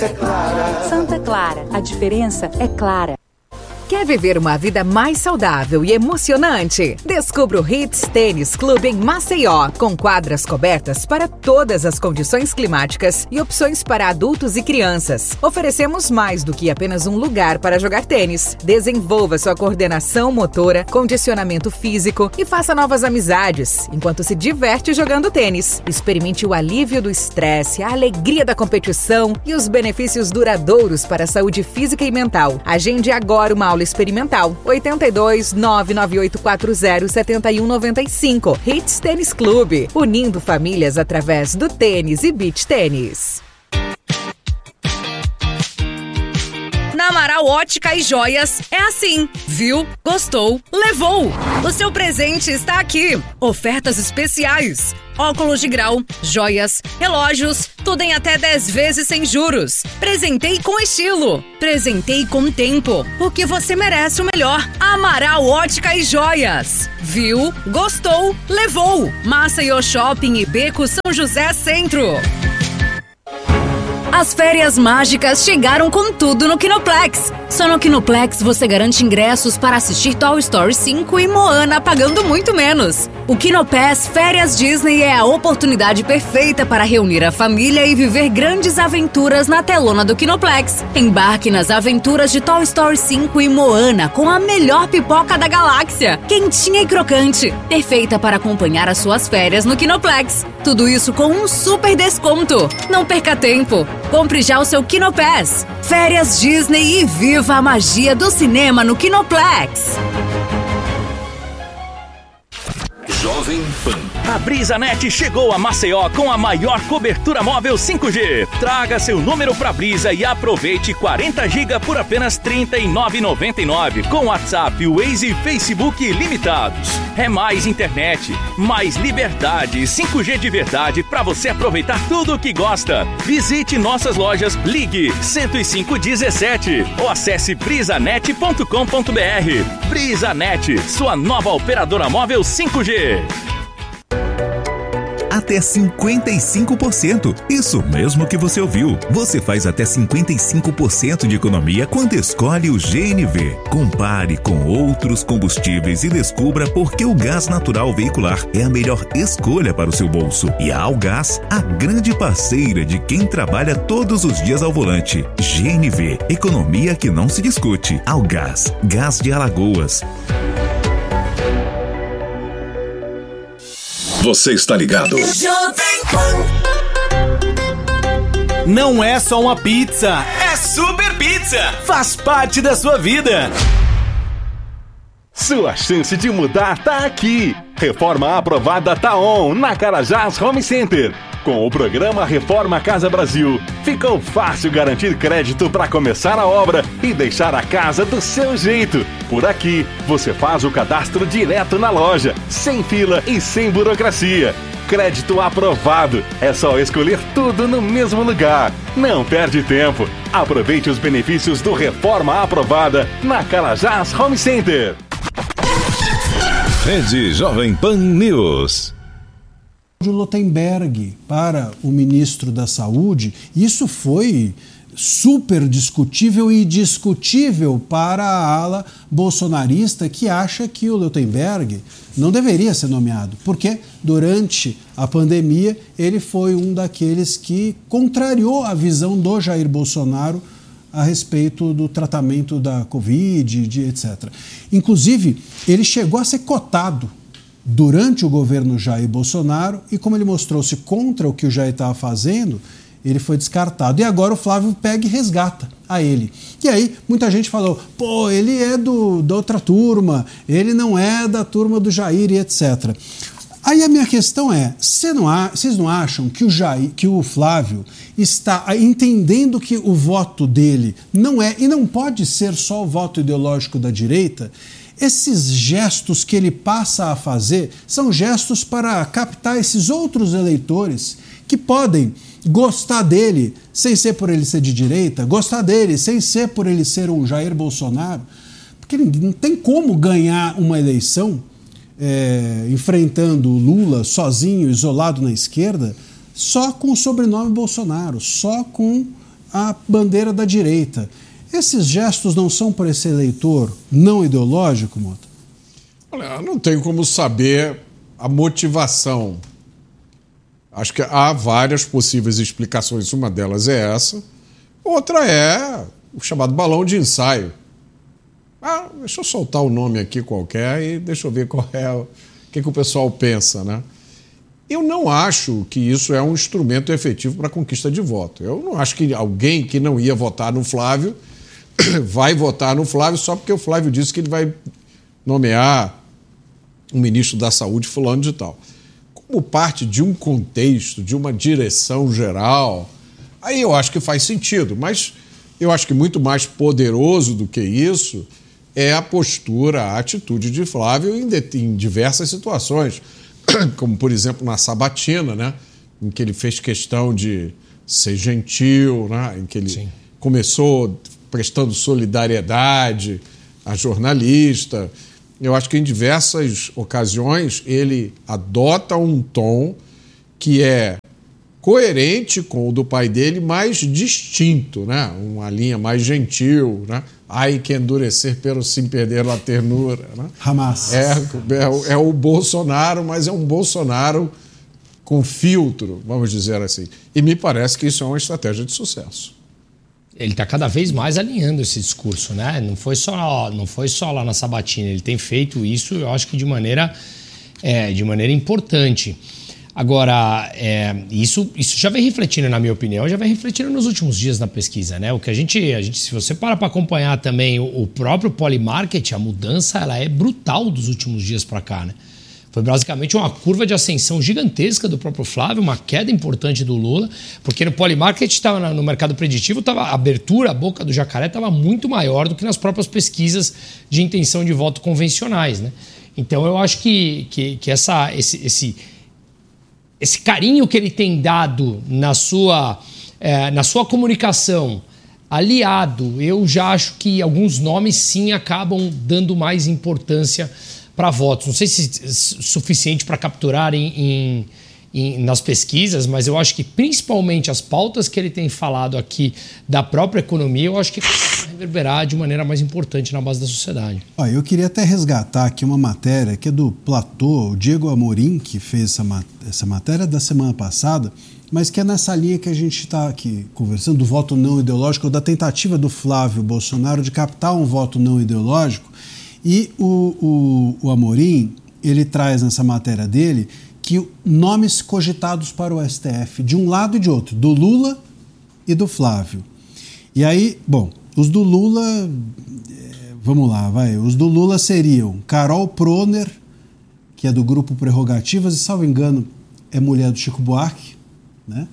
Santa Clara, a diferença é clara. Quer viver uma vida mais saudável e emocionante? Descubra o Hits Tênis Clube em Maceió, com quadras cobertas para todas as condições climáticas e opções para adultos e crianças. Oferecemos mais do que apenas um lugar para jogar tênis. Desenvolva sua coordenação motora, condicionamento físico e faça novas amizades, enquanto se diverte jogando tênis. Experimente o alívio do estresse, a alegria da competição e os benefícios duradouros para a saúde física e mental. Agende agora uma aula experimental. 82 99840 7195. Hits Tênis Clube, unindo famílias através do tênis e beach tênis. Na Amaral Ótica e Joias é assim. Viu? Gostou? Levou! O seu presente está aqui. Ofertas especiais. Óculos de grau, joias, relógios, tudo em até 10 vezes sem juros. Presentei com estilo. Presentei com tempo. Porque você merece o melhor. Amaral Ótica e Joias. Viu? Gostou? Levou! Maceió Shopping e Beco São José Centro. As férias mágicas chegaram com tudo no Kinoplex. Só no Kinoplex você garante ingressos para assistir Toy Story 5 e Moana pagando muito menos. O Kinopass Férias Disney é a oportunidade perfeita para reunir a família e viver grandes aventuras na telona do Kinoplex. Embarque nas aventuras de Toy Story 5 e Moana com a melhor pipoca da galáxia, quentinha e crocante, perfeita para acompanhar as suas férias no Kinoplex. Tudo isso com um super desconto. Não perca tempo. Compre já o seu Kinopass. Férias Disney e viva a magia do cinema no Kinoplex. Jovem Pan. A BrisaNet chegou a Maceió com a maior cobertura móvel 5G. Traga seu número pra Brisa e aproveite 40 GB por apenas R$ 39,99 com WhatsApp, Waze e Facebook ilimitados. É mais internet, mais liberdade, 5G de verdade pra você aproveitar tudo o que gosta. Visite nossas lojas, ligue 10517 ou acesse brisanet.com.br. BrisaNet, sua nova operadora móvel 5G. Até 55%. Isso mesmo que você ouviu. Você faz até 55% de economia quando escolhe o GNV. Compare com outros combustíveis e descubra por que o gás natural veicular é a melhor escolha para o seu bolso. E a Algás, a grande parceira de quem trabalha todos os dias ao volante. GNV, economia que não se discute. Algás, Gás de Alagoas. Você está ligado? Não é só uma pizza, é Super Pizza. Faz parte da sua vida. Sua chance de mudar tá aqui. Reforma aprovada tá on na Carajás Home Center. Com o programa Reforma Casa Brasil, ficou fácil garantir crédito para começar a obra e deixar a casa do seu jeito. Por aqui, você faz o cadastro direto na loja, sem fila e sem burocracia. Crédito aprovado. É só escolher tudo no mesmo lugar. Não perde tempo. Aproveite os benefícios do Reforma Aprovada na Carajás Home Center. Rede Jovem Pan News. Lautenberg para o ministro da Saúde, isso foi super discutível e discutível para a ala bolsonarista que acha que o Lautenberg não deveria ser nomeado, porque durante a pandemia ele foi um daqueles que contrariou a visão do Jair Bolsonaro a respeito do tratamento da Covid, etc. Inclusive, ele chegou a ser cotado durante o governo Jair Bolsonaro e como ele mostrou-se contra o que o Jair estava fazendo, ele foi descartado. E agora o Flávio pega e resgata a ele. E aí muita gente falou, pô, ele é da outra turma, ele não é da turma do Jair e etc. Aí a minha questão é, vocês não acham que o Flávio está entendendo que o voto dele não é e não pode ser só o voto ideológico da direita? Esses gestos que ele passa a fazer são gestos para captar esses outros eleitores que podem gostar dele sem ser por ele ser de direita, gostar dele sem ser por ele ser um Jair Bolsonaro, porque não tem como ganhar uma eleição enfrentando o Lula sozinho, isolado na esquerda, só com o sobrenome Bolsonaro, só com a bandeira da direita. Esses gestos não são para esse eleitor não ideológico, Mota? Olha, não tenho como saber a motivação. Acho que há várias possíveis explicações. Uma delas é essa. Outra é o chamado balão de ensaio. Deixa eu soltar o nome aqui qualquer e deixa eu ver qual é o que o pessoal pensa, né? Eu não acho que isso é um instrumento efetivo para a conquista de voto. Eu não acho que alguém que não ia votar no Flávio vai votar no Flávio só porque o Flávio disse que ele vai nomear um ministro da Saúde fulano de tal. Como parte de um contexto, de uma direção geral, aí eu acho que faz sentido. Mas eu acho que muito mais poderoso do que isso é a postura, a atitude de Flávio em diversas situações. Como, por exemplo, na sabatina, né? Em que ele fez questão de ser gentil, né? Em que ele começou prestando solidariedade a jornalista. Eu acho que em diversas ocasiões ele adota um tom que é coerente com o do pai dele, mas distinto, né? Uma linha mais gentil, né? Ai que endurecer pero sem perder a ternura, né? Hamas. É o Bolsonaro, mas é um Bolsonaro com filtro, vamos dizer assim. E me parece que isso é uma estratégia de sucesso. Ele está cada vez mais alinhando esse discurso, né? Não foi só lá na sabatina, ele tem feito isso, eu acho que de maneira importante. Agora, isso já vem refletindo, na minha opinião, já vem refletindo nos últimos dias na pesquisa, né? O que a gente se você para acompanhar também o próprio Polymarket, a mudança ela é brutal dos últimos dias para cá, né? Foi basicamente uma curva de ascensão gigantesca do próprio Flávio, uma queda importante do Lula, porque no Polymarket, no mercado preditivo, a abertura, a boca do jacaré estava muito maior do que nas próprias pesquisas de intenção de voto convencionais, né? Então eu acho que esse carinho que ele tem dado na sua comunicação, aliado, eu já acho que alguns nomes sim acabam dando mais importância para votos. Não sei se é suficiente para capturar nas pesquisas, mas eu acho que principalmente as pautas que ele tem falado aqui da própria economia, eu acho que vai reverberar de maneira mais importante na base da sociedade. Eu queria até resgatar aqui uma matéria que é do Platô, o Diego Amorim, que fez essa matéria da semana passada, mas que é nessa linha que a gente está aqui conversando, do voto não ideológico, ou da tentativa do Flávio Bolsonaro de captar um voto não ideológico. E o Amorim, ele traz nessa matéria dele que nomes cogitados para o STF, de um lado e de outro, do Lula e do Flávio. E aí, os do Lula, vamos lá, os do Lula seriam Carol Proner, que é do Grupo Prerrogativas, e, salvo engano, é mulher do Chico Buarque, né?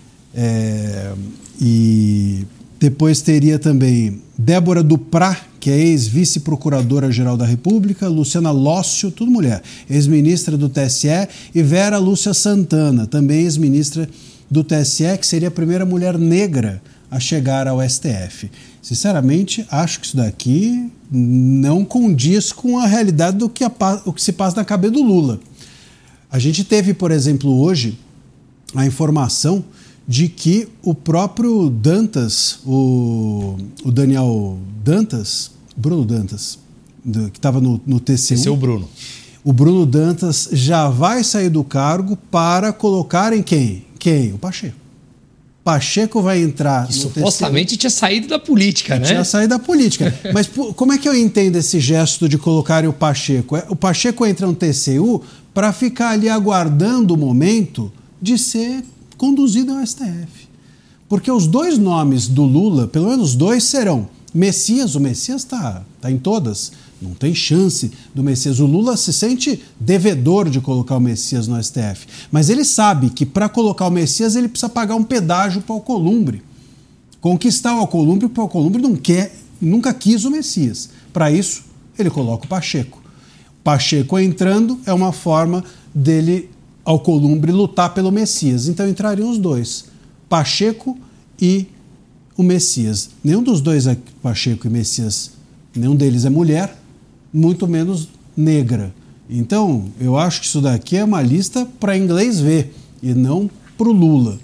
E depois teria também Débora Duprá, que é ex-vice-procuradora-geral da República, Luciana Lócio, tudo mulher, ex-ministra do TSE, e Vera Lúcia Santana, também ex-ministra do TSE, que seria a primeira mulher negra a chegar ao STF. Sinceramente, acho que isso daqui não condiz com a realidade do que se passa na cabeça do Lula. A gente teve, por exemplo, hoje, a informação de que o próprio Dantas, o Daniel Dantas, Bruno Dantas, que estava no TCU. Esse é o Bruno. O Bruno Dantas já vai sair do cargo para colocar em quem? O Pacheco. Pacheco vai entrar que no supostamente TCU. Tinha saído da política, né? Tinha saído da política. Mas como é que eu entendo esse gesto de colocarem o Pacheco? O Pacheco entra no TCU para ficar ali aguardando o momento de ser conduzido ao STF. Porque os dois nomes do Lula, pelo menos dois, serão Messias. O Messias está em todas. Não tem chance do Messias. O Lula se sente devedor de colocar o Messias no STF. Mas ele sabe que para colocar o Messias ele precisa pagar um pedágio para o Alcolumbre. Conquistar o Alcolumbre, porque o Alcolumbre nunca quis o Messias. Para isso, ele coloca o Pacheco. Pacheco entrando é uma forma dele, Alcolumbre, lutar pelo Messias. Então entrariam os dois, Pacheco e o Messias. Nenhum dos dois, Pacheco e Messias, nenhum deles é mulher, muito menos negra. Então, eu acho que isso daqui é uma lista para inglês ver e não para o Lula.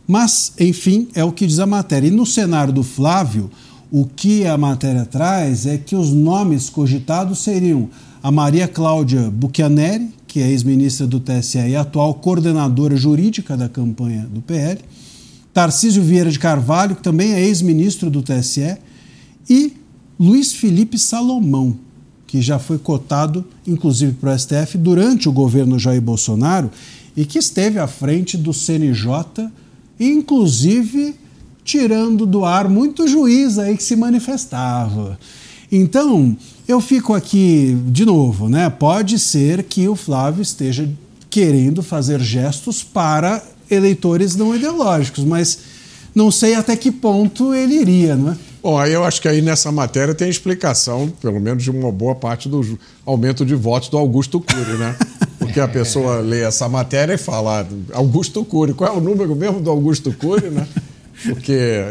Mas, enfim, é o que diz a matéria. E no cenário do Flávio, o que a matéria traz é que os nomes cogitados seriam a Maria Cláudia Buchianeri, que é ex-ministra do TSE e atual coordenadora jurídica da campanha do PL, Tarcísio Vieira de Carvalho, que também é ex-ministro do TSE, e Luiz Felipe Salomão, que já foi cotado, inclusive, para o STF durante o governo Jair Bolsonaro e que esteve à frente do CNJ, inclusive tirando do ar muito juiz aí que se manifestava. Então, eu fico aqui de novo, né? Pode ser que o Flávio esteja querendo fazer gestos para eleitores não ideológicos, mas não sei até que ponto ele iria, não é? Bom, aí eu acho que aí nessa matéria tem explicação, pelo menos de uma boa parte do aumento de votos do Augusto Cury, né? Porque a pessoa lê essa matéria e fala, Augusto Cury, qual é o número mesmo do Augusto Cury, né? Porque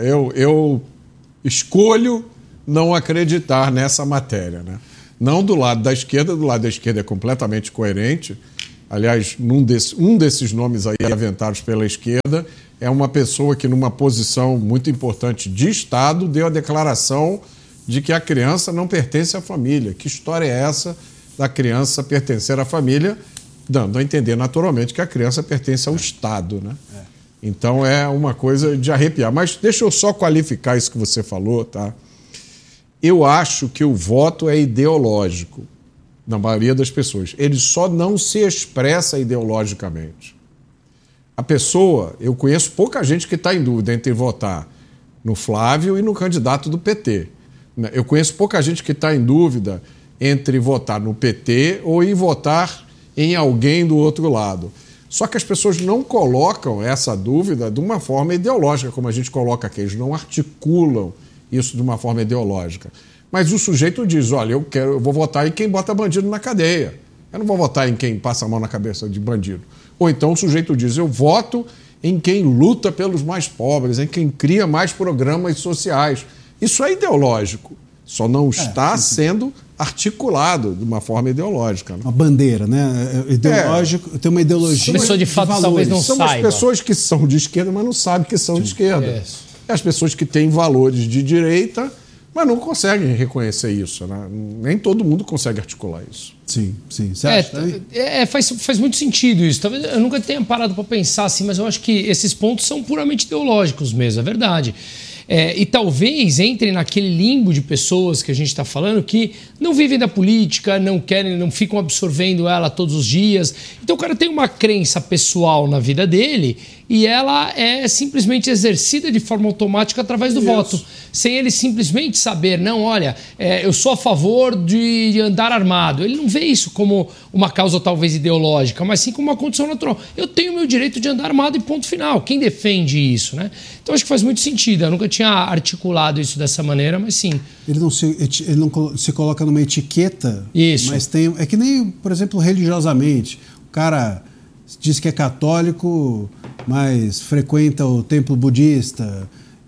eu escolho não acreditar nessa matéria, né? Não do lado da esquerda é completamente coerente. Aliás, um desses nomes aí aventados pela esquerda é uma pessoa que, numa posição muito importante de Estado, deu a declaração de que a criança não pertence à família. Que história é essa da criança pertencer à família, dando a entender naturalmente que a criança pertence ao Estado, né? Então é uma coisa de arrepiar. Mas deixa eu só qualificar isso que você falou, tá? Eu acho que o voto é ideológico, na maioria das pessoas. Ele só não se expressa ideologicamente. A pessoa, eu conheço pouca gente que está em dúvida entre votar no Flávio e no candidato do PT. Eu conheço pouca gente que está em dúvida entre votar no PT ou em votar em alguém do outro lado. Só que as pessoas não colocam essa dúvida de uma forma ideológica, como a gente coloca aqui. Eles não articulam isso de uma forma ideológica. Mas o sujeito diz, olha, eu vou votar em quem bota bandido na cadeia. Eu não vou votar em quem passa a mão na cabeça de bandido. Ou então o sujeito diz, eu voto em quem luta pelos mais pobres, em quem cria mais programas sociais. Isso é ideológico, só não está sendo articulado de uma forma ideológica. Né? Uma bandeira, né? Ideológico, tem uma ideologia. A pessoa de fato talvez não saiba. São as pessoas que são de esquerda, mas não sabem que são de esquerda. É as pessoas que têm valores de direita, mas não conseguem reconhecer isso. Né? Nem todo mundo consegue articular isso. Sim, sim. Você acha? Faz muito sentido isso. Talvez eu nunca tenha parado para pensar assim, mas eu acho que esses pontos são puramente ideológicos mesmo, é verdade. E talvez entre naquele limbo de pessoas que a gente está falando que não vivem da política, não ficam absorvendo ela todos os dias. Então o cara tem uma crença pessoal na vida dele e ela é simplesmente exercida de forma automática através do voto. Sem ele simplesmente saber, não, olha, eu sou a favor de andar armado. Ele não vê isso como uma causa talvez ideológica, mas sim como uma condição natural. Eu tenho o meu direito de andar armado e ponto final. Quem defende isso, né? Então acho que faz muito sentido. Eu nunca tinha articulado isso dessa maneira, mas sim. Ele não se coloca numa etiqueta, isso. Mas tem... É que nem, por exemplo, religiosamente. O cara diz que é católico, mas frequenta o templo budista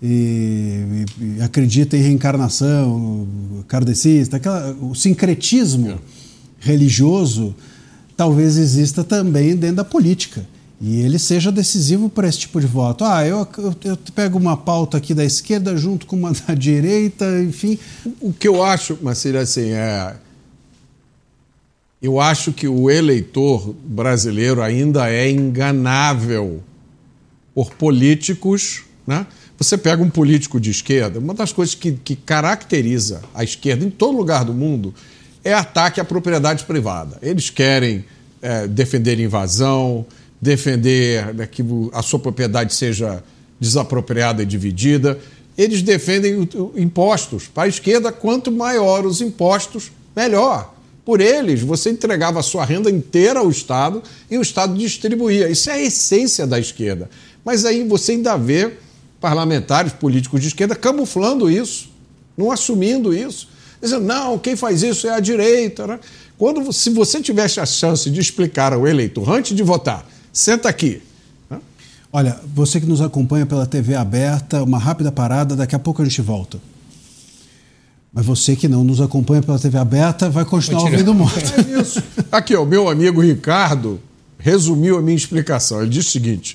e acredita em reencarnação, kardecista. O sincretismo religioso talvez exista também dentro da política. E ele seja decisivo para esse tipo de voto. Eu pego uma pauta aqui da esquerda junto com uma da direita, enfim. O que eu acho, Marcílio, assim, eu acho que o eleitor brasileiro ainda é enganável por políticos, né? Você pega um político de esquerda, uma das coisas que caracteriza a esquerda em todo lugar do mundo é ataque à propriedade privada. Eles querem defender invasão, defender que a sua propriedade seja desapropriada e dividida. Eles defendem impostos. Para a esquerda, quanto maior os impostos, melhor. Por eles, você entregava a sua renda inteira ao Estado e o Estado distribuía. Isso é a essência da esquerda. Mas aí você ainda vê parlamentares, políticos de esquerda camuflando isso, não assumindo isso. Dizendo, não, quem faz isso é a direita. Né? Se você tivesse a chance de explicar ao eleitor antes de votar, senta aqui. Né? Olha, você que nos acompanha pela TV aberta, uma rápida parada, daqui a pouco a gente volta. Mas você que não nos acompanha pela TV aberta vai continuar ouvindo muito. É isso. Aqui, o meu amigo Ricardo resumiu a minha explicação. Ele disse o seguinte,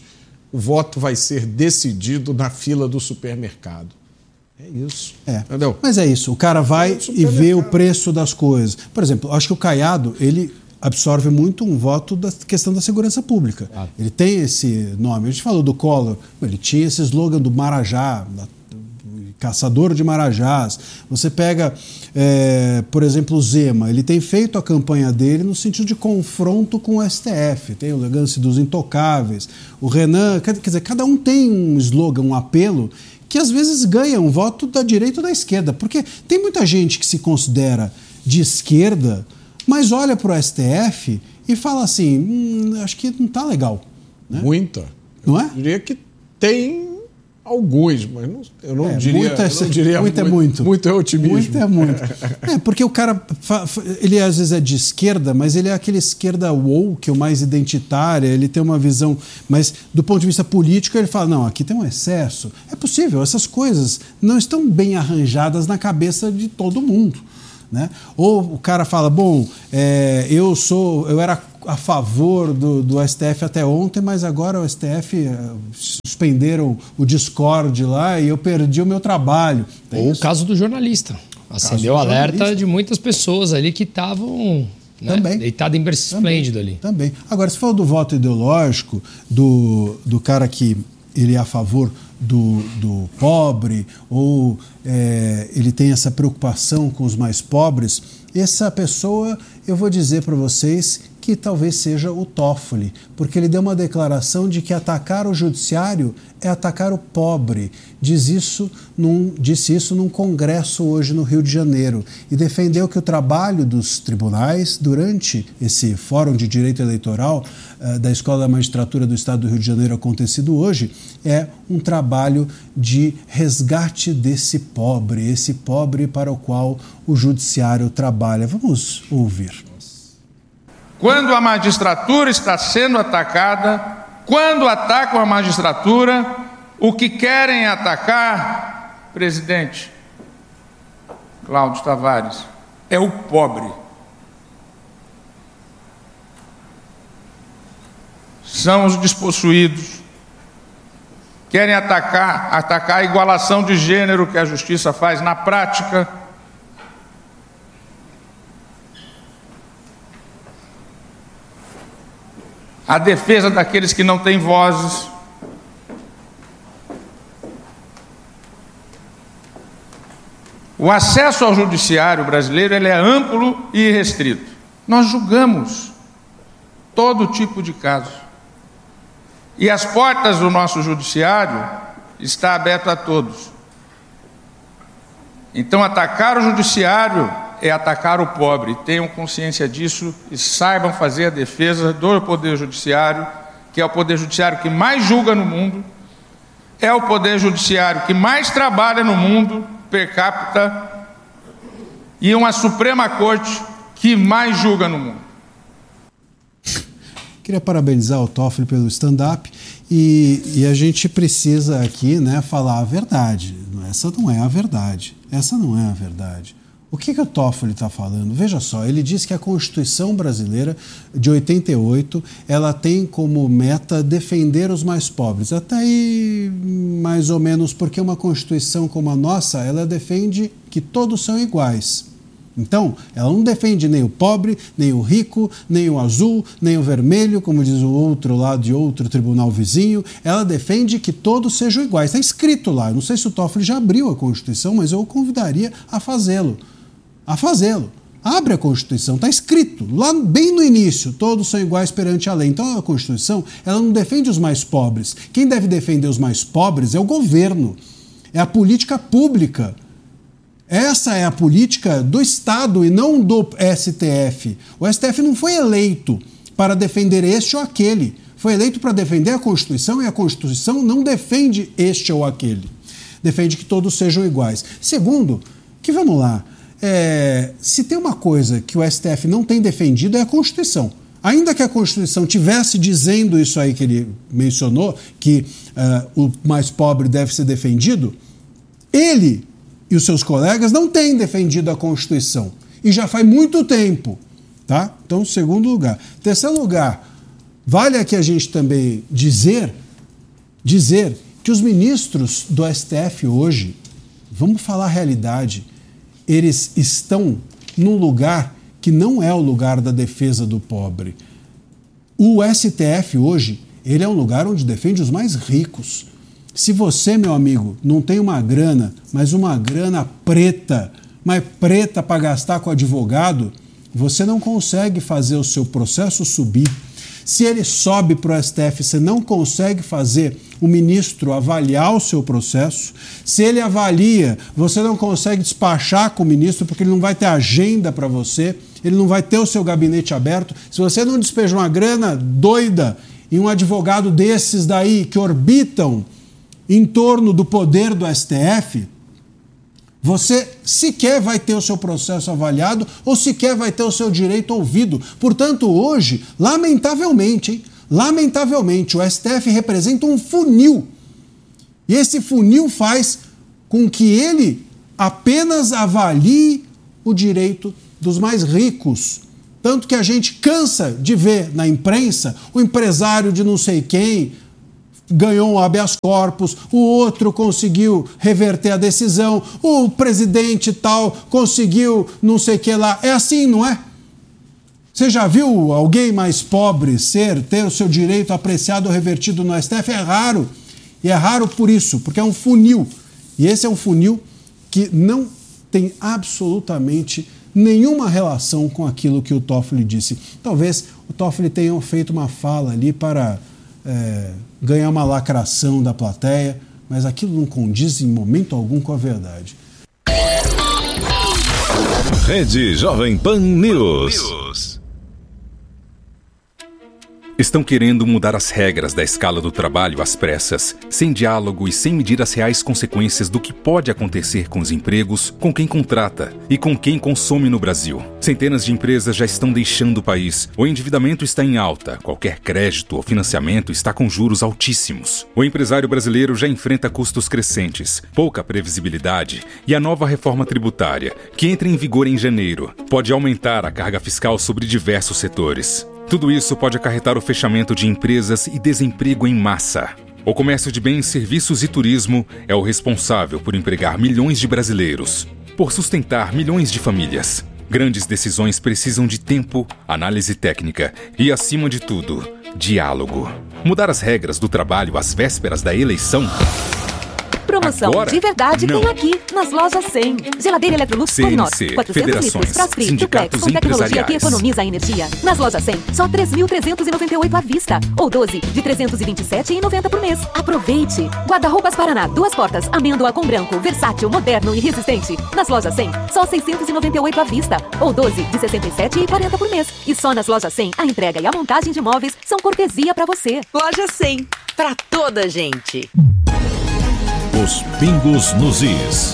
o voto vai ser decidido na fila do supermercado. É isso. Entendeu? Mas é isso. O cara vai e vê o preço das coisas. Por exemplo, acho que o Caiado, ele absorve muito um voto da questão da segurança pública. Ele tem esse nome. A gente falou do Collor, ele tinha esse slogan do Marajá, caçador de marajás. Você pega, por exemplo, o Zema, ele tem feito a campanha dele no sentido de confronto com o STF. Tem o lance dos intocáveis. O Renan, quer dizer, cada um tem um slogan, um apelo, que às vezes ganha um voto da direita ou da esquerda. Porque tem muita gente que se considera de esquerda, mas olha para o STF e fala assim, acho que não está legal. Né? Muita. Não é? Eu diria que tem alguns, mas eu não diria muito é muito. Muito é otimismo. Muito é muito. Porque o cara, ele às vezes é de esquerda, mas ele é aquele esquerda woke, o mais identitária, ele tem uma visão, mas do ponto de vista político ele fala, não, aqui tem um excesso. É possível, essas coisas não estão bem arranjadas na cabeça de todo mundo. Né? Ou o cara fala, bom, eu era a favor do STF até ontem, mas agora o STF suspenderam o Discord lá e eu perdi o meu trabalho. Ou o caso do jornalista. Acendeu o alerta de muitas pessoas ali que estavam deitadas em berço esplêndido ali. Também. Agora, se for do voto ideológico, do cara que ele é a favor do pobre, ou ele tem essa preocupação com os mais pobres, essa pessoa, eu vou dizer para vocês que talvez seja o Toffoli, porque ele deu uma declaração de que atacar o judiciário é atacar o pobre. Disse isso num congresso hoje no Rio de Janeiro e defendeu que o trabalho dos tribunais durante esse Fórum de Direito Eleitoral da Escola da Magistratura do Estado do Rio de Janeiro acontecido hoje é um trabalho de resgate desse pobre, esse pobre para o qual o judiciário trabalha. Vamos ouvir. Quando a magistratura está sendo atacada, quando atacam a magistratura, o que querem atacar, presidente Cláudio Tavares, é o pobre. São os despossuídos. Querem atacar a igualação de gênero que a justiça faz na prática. A defesa daqueles que não têm vozes. O acesso ao judiciário brasileiro ele é amplo e restrito. Nós julgamos todo tipo de caso. E as portas do nosso judiciário estão abertas a todos. Então, atacar o judiciário é atacar o pobre. Tenham consciência disso e saibam fazer a defesa do Poder Judiciário, que é o Poder Judiciário que mais julga no mundo, é o Poder Judiciário que mais trabalha no mundo, per capita, e uma Suprema Corte que mais julga no mundo. Queria parabenizar o Toffoli pelo stand-up e a gente precisa aqui, né, falar a verdade. Essa não é a verdade. Essa não é a verdade. O que o Toffoli está falando? Veja só, ele diz que a Constituição brasileira de 88, ela tem como meta defender os mais pobres. Até aí, mais ou menos, porque uma Constituição como a nossa, ela defende que todos são iguais. Então, ela não defende nem o pobre, nem o rico, nem o azul, nem o vermelho, como diz o outro lá de outro tribunal vizinho. Ela defende que todos sejam iguais. Está escrito lá. Eu não sei se o Toffoli já abriu a Constituição, mas eu o convidaria a fazê-lo. Abre a Constituição, está escrito lá bem no início, todos são iguais perante a lei. Então a Constituição, ela não defende os mais pobres. Quem deve defender os mais pobres é o governo, é a política pública. Essa é a política do Estado e não do STF. O STF não foi eleito para defender este ou aquele. Foi eleito para defender a Constituição e a Constituição não defende este ou aquele. Defende que todos sejam iguais. Segundo, que vamos lá, se tem uma coisa que o STF não tem defendido é a Constituição. Ainda que a Constituição tivesse dizendo isso aí que ele mencionou, que o mais pobre deve ser defendido, ele e os seus colegas não têm defendido a Constituição. E já faz muito tempo. Tá? Então, segundo lugar. Terceiro lugar, vale aqui a gente também dizer dizer que os ministros do STF hoje, vamos falar a realidade, eles estão num lugar que não é o lugar da defesa do pobre. O STF hoje, ele é um lugar onde defende os mais ricos. Se você, meu amigo, não tem uma grana, mas uma grana preta, mas preta para gastar com advogado, você não consegue fazer o seu processo subir. Se ele sobe para o STF, você não consegue fazer o ministro avaliar o seu processo. Se ele avalia, você não consegue despachar com o ministro, porque ele não vai ter agenda para você, ele não vai ter o seu gabinete aberto. Se você não despeja uma grana doida em um advogado desses daí que orbitam em torno do poder do STF, você sequer vai ter o seu processo avaliado ou sequer vai ter o seu direito ouvido. Portanto, hoje, lamentavelmente, o STF representa um funil. E esse funil faz com que ele apenas avalie o direito dos mais ricos. Tanto que a gente cansa de ver na imprensa o empresário de não sei quem ganhou um habeas corpus, o outro conseguiu reverter a decisão, o presidente tal conseguiu não sei o que lá. É assim, não é? Você já viu alguém mais pobre ter o seu direito apreciado ou revertido no STF? É raro. E é raro por isso, porque é um funil. E esse é um funil que não tem absolutamente nenhuma relação com aquilo que o Toffoli disse. Talvez o Toffoli tenha feito uma fala ali para ganhar uma lacração da plateia, mas aquilo não condiz em momento algum com a verdade. Rede Jovem Pan News. Estão querendo mudar as regras da escala do trabalho às pressas, sem diálogo e sem medir as reais consequências do que pode acontecer com os empregos, com quem contrata e com quem consome no Brasil. Centenas de empresas já estão deixando o país. O endividamento está em alta, qualquer crédito ou financiamento está com juros altíssimos. O empresário brasileiro já enfrenta custos crescentes, pouca previsibilidade e a nova reforma tributária, que entra em vigor em janeiro, pode aumentar a carga fiscal sobre diversos setores. Tudo isso pode acarretar o fechamento de empresas e desemprego em massa. O comércio de bens, serviços e turismo é o responsável por empregar milhões de brasileiros, por sustentar milhões de famílias. Grandes decisões precisam de tempo, análise técnica e, acima de tudo, diálogo. Mudar as regras do trabalho às vésperas da eleição? Promoção Agora? de verdade Não. tem aqui, nas lojas 100. Geladeira Electrolux por nós, CNC, 400 federações, litros, Frost-Free, sindicatos duplex, com tecnologia que empresariais. economiza energia. Nas lojas 100, só 3.398 à vista, ou 12 de 327,90 por mês. Aproveite! Guarda-roupas Paraná, 2 portas, amêndoa com branco, versátil, moderno e resistente. Nas lojas 100, só 698 à vista, ou 12 de 67,40 por mês. E só nas lojas 100, a entrega e a montagem de móveis são cortesia pra você. Loja 100, pra toda gente. Os pingos nos is.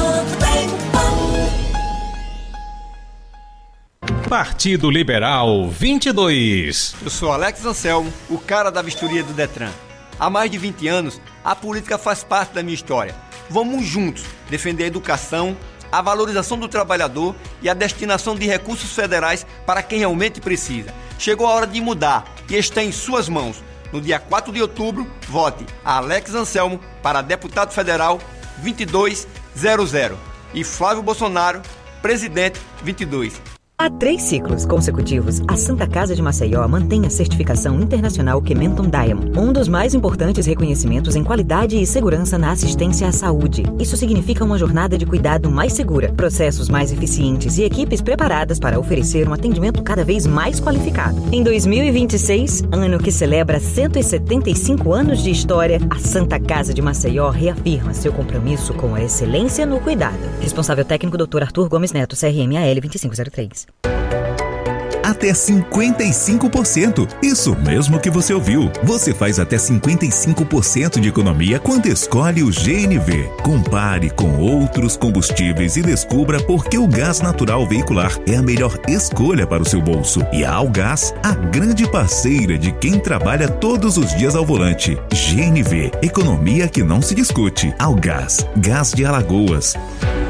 Partido Liberal 22. Eu sou Alex Anselmo, o cara da vistoria do Detran. Há mais de 20 anos, a política faz parte da minha história. Vamos juntos defender a educação, a valorização do trabalhador e a destinação de recursos federais para quem realmente precisa. Chegou a hora de mudar e está em suas mãos. No dia 4 de outubro, vote Alex Anselmo para deputado federal 2200 e Flávio Bolsonaro, presidente 22. Há 3 ciclos consecutivos, a Santa Casa de Maceió mantém a certificação internacional Kementon Diamond, um dos mais importantes reconhecimentos em qualidade e segurança na assistência à saúde. Isso significa uma jornada de cuidado mais segura, processos mais eficientes e equipes preparadas para oferecer um atendimento cada vez mais qualificado. Em 2026, ano que celebra 175 anos de história, a Santa Casa de Maceió reafirma seu compromisso com a excelência no cuidado. Responsável técnico Dr. Arthur Gomes Neto, CRM-AL 2503. Até 55%. Isso mesmo que você ouviu. Você faz até 55% de economia quando escolhe o GNV. Compare com outros combustíveis e descubra por que o gás natural veicular é a melhor escolha para o seu bolso. E a Algás, a grande parceira de quem trabalha todos os dias ao volante. GNV, economia que não se discute. Algás, gás de Alagoas.